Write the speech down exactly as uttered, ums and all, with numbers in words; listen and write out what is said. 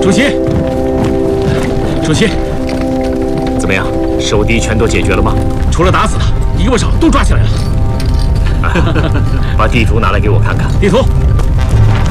主席，主席， 怎么样？受敌全都解决了吗？ 除了打死的，一个不少都抓起来了。 把地图拿来给我看看。 地图。